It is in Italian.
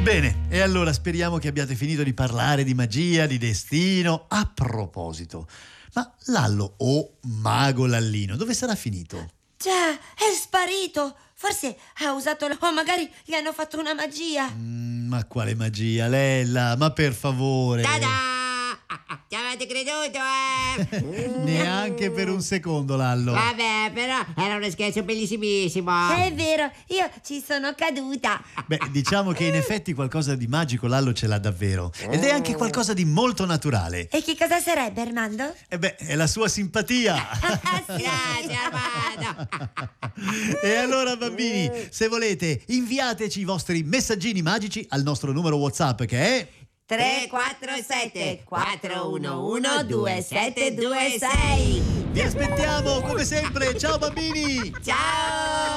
Bene, e allora speriamo che abbiate finito di parlare di magia, di destino. A proposito, ma Lallo o Mago Lallino dove sarà finito? Già, è sparito. Forse ha usato o magari gli hanno fatto una magia. Ma quale magia, Lella? Ma per favore. Ta-da! Ci avete creduto, Neanche per un secondo, Lallo. Vabbè, però era uno scherzo bellissimissimo. È vero, io ci sono caduta. Beh, diciamo che in effetti qualcosa di magico Lallo ce l'ha davvero. Ed è anche qualcosa di molto naturale. E che cosa sarebbe, Armando? E beh, è la sua simpatia. Grazie, Armando. E allora, bambini, se volete, inviateci i vostri messaggini magici al nostro numero WhatsApp che è 347 411 2726. Vi aspettiamo come sempre. Ciao bambini! Ciao!